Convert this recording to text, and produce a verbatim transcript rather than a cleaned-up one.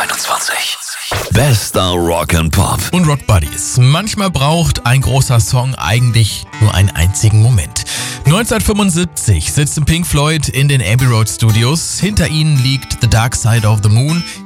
einundzwanzig. Bester Rock and Pop. Und Rock Buddies. Manchmal braucht ein großer Song eigentlich nur einen einzigen Moment. neunzehnhundertfünfundsiebzig sitzen Pink Floyd in den Abbey Road Studios. Hinter ihnen liegt The Dark Side of the Moon.